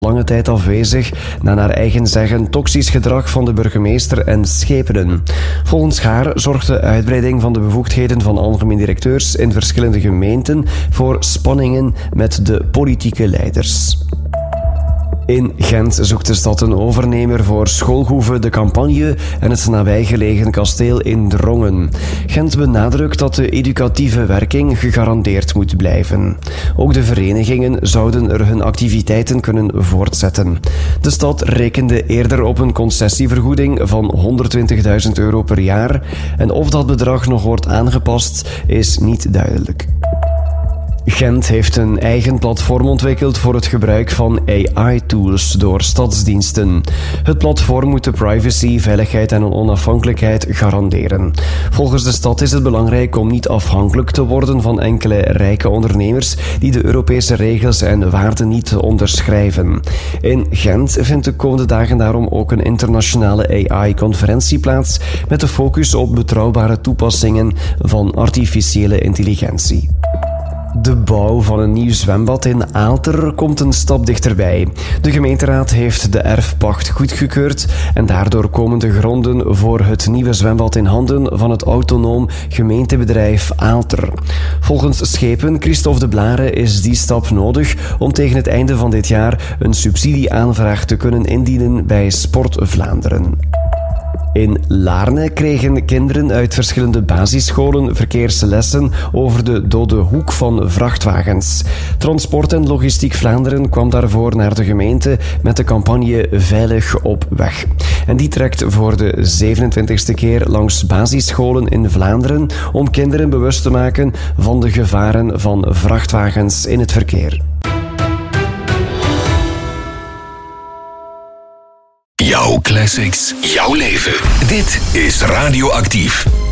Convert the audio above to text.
lange tijd afwezig na naar eigen zeggen toxisch gedrag van de burgemeester en schepenen. Volgens haar zorgt de uitbreiding van de bevoegdheden van algemeen directeurs in verschillende gemeenten voor spanningen met de politieke leiders. In Gent zoekt de stad een overnemer voor Schoolhoeve de Campagne en het nabijgelegen kasteel in Drongen. Gent benadrukt dat de educatieve werking gegarandeerd moet blijven. Ook de verenigingen zouden er hun activiteiten kunnen voortzetten. De stad rekende eerder op een concessievergoeding van €120.000 per jaar en of dat bedrag nog wordt aangepast is niet duidelijk. Gent heeft een eigen platform ontwikkeld voor het gebruik van AI-tools door stadsdiensten. Het platform moet de privacy, veiligheid en onafhankelijkheid garanderen. Volgens de stad is het belangrijk om niet afhankelijk te worden van enkele rijke ondernemers die de Europese regels en waarden niet onderschrijven. In Gent vindt de komende dagen daarom ook een internationale AI-conferentie plaats met de focus op betrouwbare toepassingen van artificiële intelligentie. De bouw van een nieuw zwembad in Aalter komt een stap dichterbij. De gemeenteraad heeft de erfpacht goedgekeurd en daardoor komen de gronden voor het nieuwe zwembad in handen van het autonoom gemeentebedrijf Aalter. Volgens schepen Christophe de Blare is die stap nodig om tegen het einde van dit jaar een subsidieaanvraag te kunnen indienen bij Sport Vlaanderen. In Laarne kregen kinderen uit verschillende basisscholen verkeerslessen over de dode hoek van vrachtwagens. Transport en Logistiek Vlaanderen kwam daarvoor naar de gemeente met de campagne Veilig op weg. En die trekt voor de 27e keer langs basisscholen in Vlaanderen om kinderen bewust te maken van de gevaren van vrachtwagens in het verkeer. Jouw classics, jouw leven. Dit is Radioactief.